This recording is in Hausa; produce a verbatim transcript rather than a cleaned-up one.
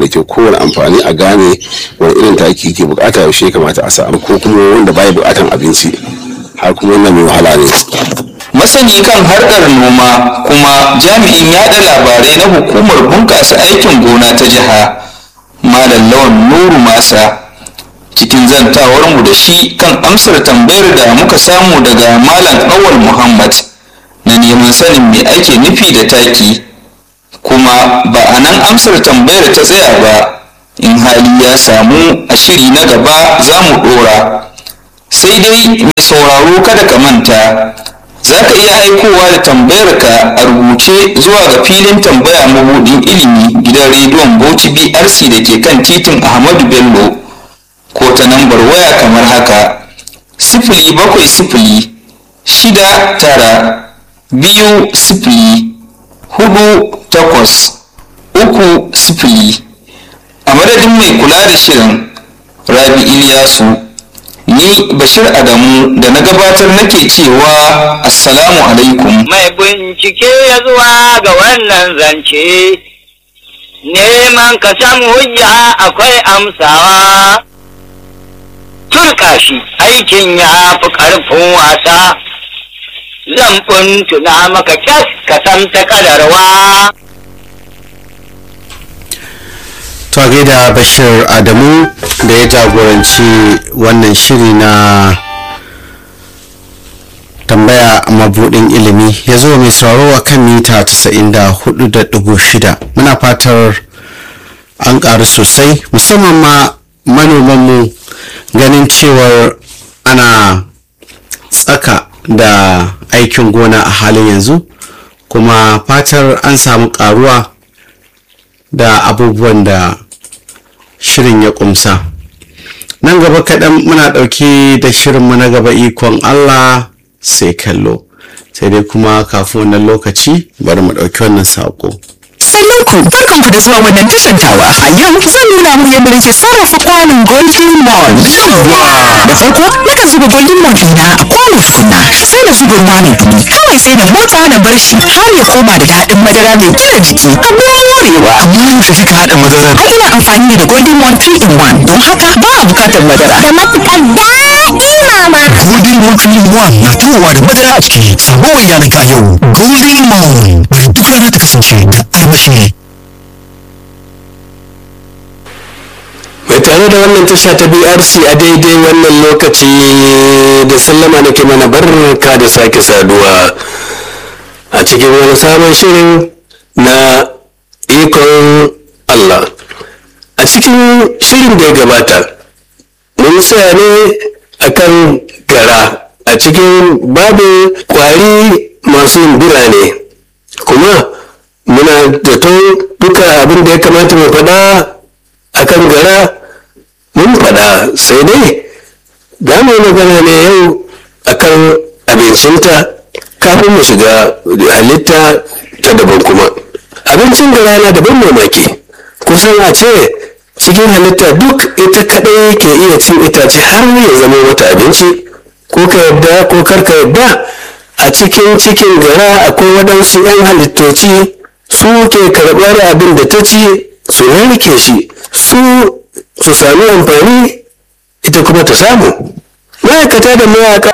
da ke kowane amfani a gane wani irin taki ke bukata yaushe kamata a samu ko kuma wanda baya bukatan abinci har kuma wannan mai wahala ne. Masani kan harkar noma kuma jami'in yaɗa labarai na hukumar bunƙasa aikin gona ta jiha Malam Lawan Nuru Masa cikin zantawar mu da shi kan amsar tambayar da muka samu daga Malam Awal Muhammad na neman sanin me ake nufi da taki, kuma ba a nan amsar tambayar ta tsaya ba. In hali ya samu a shiri na gaba za mu ɗora. Sai dai mai sauraro kada ka manta za ka iya aikowa da tambayarka a rubuce zuwa ga filin tambaya mabuɗin ilimi gidan rediyon Bauchi B R C da ke kan titin Ahmadu Bello ko ta lambar waya kamar haka: sifili bakwai sifili shida tara biyu sifili hudu takwas uku sifili. A madadin mai kula da shirin Rabi Iliyasu, ni Bashir Adamu da na gabatar nake cewa assalamu alaikum. Mai bincike ya zuwa ga wannan zance, neman ka samu hujja akwai amsawa. Turka shi aikin ya fi ƙarfin wasa, zan tuna maka kyas ka san ta kadarwa. To a gaida Bashir Adamu da ya jagoranci wannan shiri na tambaya mabudin ilimi, ya zo mai sauraro a kan mita casa'in da hudu da digo shida. Muna fatar an ƙaru sosai, musamman ma manomanmu ganin cewar ana tsaka da aikin gona a halin yanzu, kuma fatar an samu ƙaruwa da abubuwan da shirin ya kumsa. Nan gaba kaɗan muna ɗauki da shirinmu na gaba ikon Allah sai kallo, sai dai kuma kafin wannan lokaci bari mu ɗauki wannan saƙo. Sannan ku barkan ku da zuwa wannan tashan tawa. A yau zan nuna muku yadda nake sarrafa kwanon Golden Mold. Da farko nakan zuba Golden Mold ɗina a kwano tukunna, sai na zuba ruwa mai dumi. Kawai sai na motsa na bar shi har ya koma da daɗin madara mai gina jiki. Abin morewa. Amma yadda kika haɗa madarar? Ai ina amfani ne da Golden Mold three in one, don haka ba a buƙatar madara. Da matuƙar daɗi mama. Golden Mold three in one na tawowa da madara a ciki. Samo wa iyalinka a yau. Golden Mold, bari duk rana ta kasance da armashi. Mai tare da wannan tasha ta B R C a daidai wannan lokaci da sallama nake mana barka da sake saduwa a cikin wani sabon shirin na ikon Allah. A cikin shirin da ya gabata mun tsaya ne akan gara a cikin babin kwari masu yin birane, kuma muna zaton duka abin da ya kamata mu faɗa akan gara mun faɗa, sai dai za mu yi magana ne yau akan abincinta kafin mu shiga halitta ta daban. Kuma abincin gara yana daban mamaki, kusan a ce cikin halitta duk ita kaɗai ke iya cin itace har ya zama wata abinci. Ko ka yadda ko kar ka yadda, a cikin cikin gara akwai waɗansu 'yan halittoci su ke karɓar abin da ta ci su narke shi su su sami amfani, ita kuma ta samu. Ma'aikata da mawaƙa